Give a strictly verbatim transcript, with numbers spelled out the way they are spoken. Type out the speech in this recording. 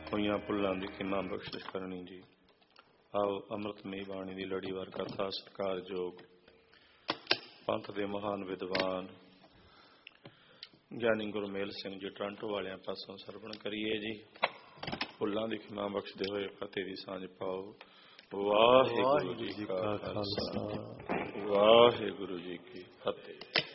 ਹੋਈਆਂ ਭੁੱਲਾਂ ਦੀ ਖਿਮਾ ਬਖਸ਼ਿਸ਼ ਕਰਨੀ ਜੀ। ਆਓ ਅੰਮ੍ਰਿਤਮਈ ਬਾਣੀ ਦੀ ਲੜੀਵਾਰ ਕਥਾ ਸਤਿਕਾਰਯੋਗ ਪੰਥ ਦੇ ਮਹਾਨ ਵਿਦਵਾਨ ਗਿਆਨੀ ਗੁਰਮੇਲ ਸਿੰਘ ਜੀ ਟਰਾਂਟੋ ਵਾਲਿਆਂ ਪਾਸੋਂ ਸਰਵਣ ਕਰੀਏ ਜੀ। ਭੁੱਲਾਂ ਦੀ ਖਿਮਾ ਬਖਸ਼ਦੇ ਹੋਏ ਫਤਿਹ ਦੀ ਸਾਂਝ ਪਾਓ। ਵਾਹਿਗੁਰੂ ਜੀ ਕਾ ਖਾਲਸਾ, ਵਾਹਿਗੁਰੂ ਜੀ ਕੀ ਫਤਿਹ।